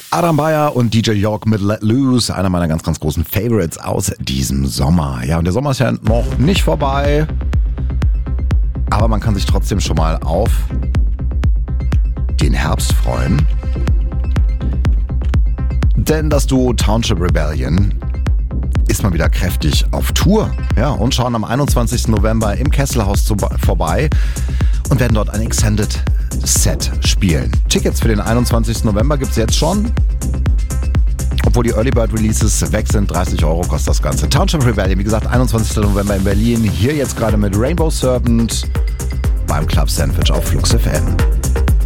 Adam Beyer und DJ York mit Let Loose, einer meiner ganz, ganz großen Favorites aus diesem Sommer. Ja, und der Sommer ist ja noch nicht vorbei, aber man kann sich trotzdem schon mal auf den Herbst freuen. Denn das Duo Township Rebellion ist mal wieder kräftig auf Tour. Ja, und schauen am 21. November im Kesselhaus vorbei und werden dort ein Extended Set spielen. Tickets für den 21. November gibt es jetzt schon. Obwohl die Early Bird Releases weg sind, 30 € kostet das Ganze. Township Rebellion, wie gesagt, 21. November in Berlin. Hier jetzt gerade mit Rainbow Serpent beim Club Sandwich auf Flux FM.